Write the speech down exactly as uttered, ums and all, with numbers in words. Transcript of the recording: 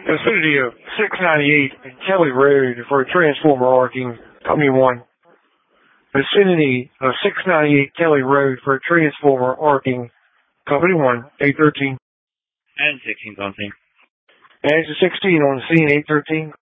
Vicinity of six ninety-eight Kelly Road for a transformer arcing. Company one. Vicinity of six ninety-eight Kelly Road for a transformer arcing. Company one, eight thirteen. And sixteen on scene. Answer sixteen on the scene, eight thirteen.